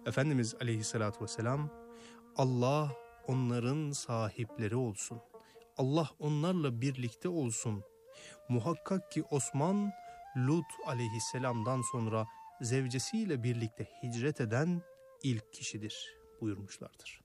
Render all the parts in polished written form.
Efendimiz aleyhissalatü vesselam, Allah onların sahipleri olsun, Allah onlarla birlikte olsun, muhakkak ki Osman Lut aleyhisselamdan sonra zevcesiyle birlikte hicret eden ilk kişidir buyurmuşlardır.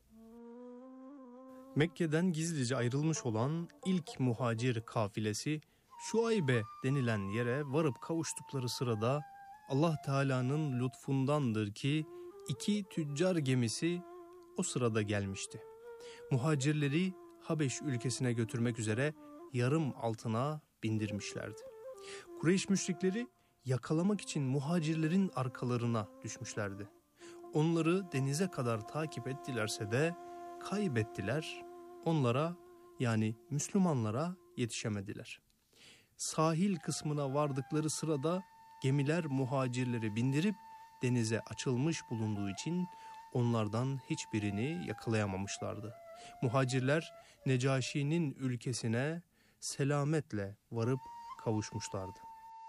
Mekke'den gizlice ayrılmış olan ilk muhacir kafilesi Şuaybe denilen yere varıp kavuştukları sırada Allah Teala'nın lütfundandır ki 2 tüccar gemisi o sırada gelmişti. Muhacirleri Habeş ülkesine götürmek üzere yarım altına bindirmişlerdi. Kureyş müşrikleri yakalamak için muhacirlerin arkalarına düşmüşlerdi. Onları denize kadar takip ettilerse de kaybettiler. Onlara, yani Müslümanlara yetişemediler. Sahil kısmına vardıkları sırada gemiler muhacirleri bindirip denize açılmış bulunduğu için onlardan hiçbirini yakalayamamışlardı. Muhacirler Necaşi'nin ülkesine selametle varıp kavuşmuşlardı.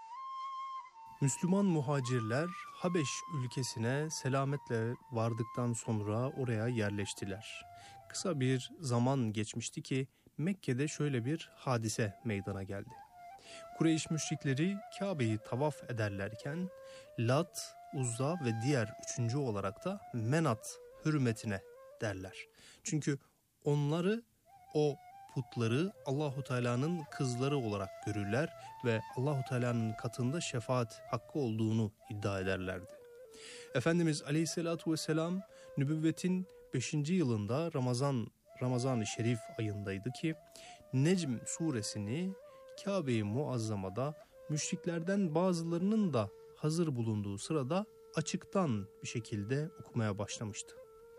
Müslüman muhacirler Habeş ülkesine selametle vardıktan sonra oraya yerleştiler. Kısa bir zaman geçmişti ki Mekke'de şöyle bir hadise meydana geldi. Kureyş müşrikleri Kabe'yi tavaf ederlerken Lat, Uzza ve diğer üçüncü olarak da Menat hürmetine derler. Çünkü onları, o putları Allahu Teala'nın kızları olarak görürler ve Allahu Teala'nın katında şefaat hakkı olduğunu iddia ederlerdi. Efendimiz Aleyhisselatü Vesselam nübüvvetin 5. yılında Ramazan-ı Şerif ayındaydı ki Necm suresini Kabe-i Muazzama'da müşriklerden bazılarının da hazır bulunduğu sırada açıktan bir şekilde okumaya başlamıştı.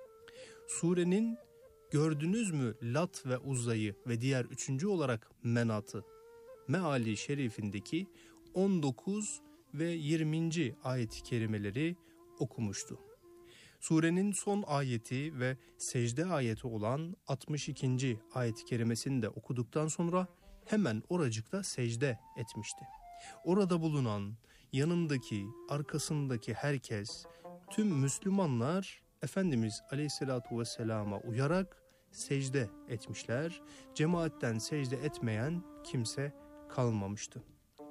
Surenin gördünüz mü Lat ve Uzza'yı ve diğer üçüncü olarak Menat'ı meali şerifindeki 19 ve 20. ayet-i kerimeleri okumuştu. Surenin son ayeti ve secde ayeti olan 62. ayet-i kerimesini de okuduktan sonra hemen oracıkta secde etmişti. Orada bulunan, yanındaki, arkasındaki herkes, tüm Müslümanlar Efendimiz Aleyhisselatü Vesselam'a uyarak secde etmişler. Cemaatten secde etmeyen kimse kalmamıştı.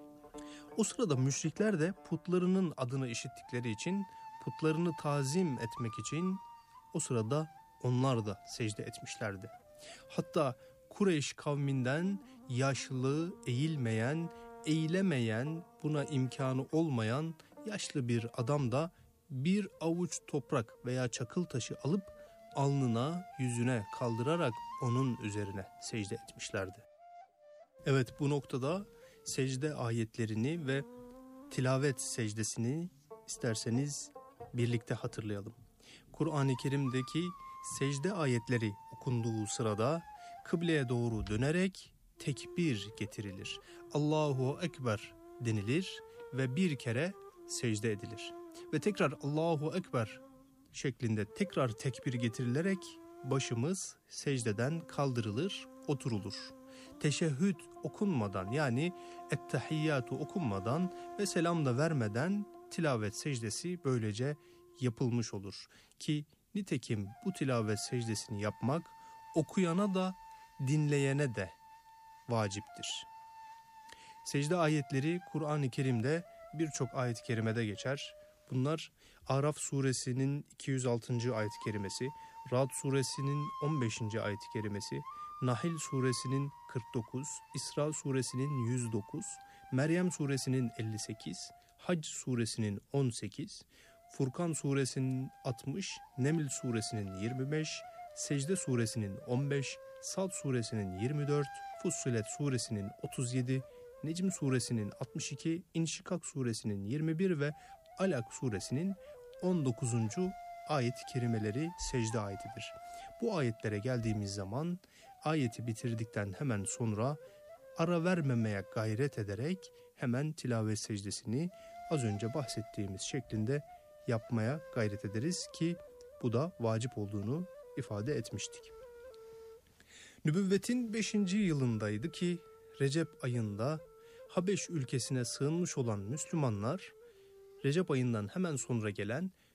O sırada müşrikler de putlarının adını işittikleri için, putlarını tazim etmek için o sırada onlar da secde etmişlerdi. Hatta Kureyş kavminden yaşlı, eğilmeyen, eğilemeyen, buna imkanı olmayan yaşlı bir adam da bir avuç toprak veya çakıl taşı alıp alnına, yüzüne kaldırarak onun üzerine secde etmişlerdi. Evet, bu noktada secde ayetlerini ve tilavet secdesini isterseniz birlikte hatırlayalım. Kur'an-ı Kerim'deki secde ayetleri okunduğu sırada kıbleye doğru dönerek tekbir getirilir. Allahu Ekber denilir ve bir kere secde edilir. Ve tekrar Allahu Ekber şeklinde tekrar tekbir getirilerek başımız secdeden kaldırılır, oturulur. Teşehhüd okunmadan, yani ettehiyyatu okunmadan ve selam da vermeden tilavet secdesi böylece yapılmış olur. Ki nitekim bu tilavet secdesini yapmak okuyana da dinleyene de vaciptir. Secde ayetleri Kur'an-ı Kerim'de birçok ayet-i kerimede geçer. Bunlar Araf suresinin 206. ayet-i kerimesi, Ra'd suresinin 15. ayet-i kerimesi, Nahl suresinin 49, İsra suresinin 109, Meryem suresinin 58, Hac suresinin 18, Furkan suresinin 60, Neml suresinin 25, Secde suresinin 15, Sad suresinin 24, Fussilet suresinin 37, Necm suresinin 62, İnşikak suresinin 21 ve Alak suresinin 19. ayet-i kerimeleri secde ayetidir. Bu ayetlere geldiğimiz zaman ayeti bitirdikten hemen sonra ara vermemeye gayret ederek hemen tilavet secdesini az önce bahsettiğimiz şeklinde yapmaya gayret ederiz ki bu da vacip olduğunu ifade etmiştik. Nübüvvetin 5. yılındaydı ki Recep ayında Habeş ülkesine sığınmış olan Müslümanlar Recep ayından hemen sonra gelen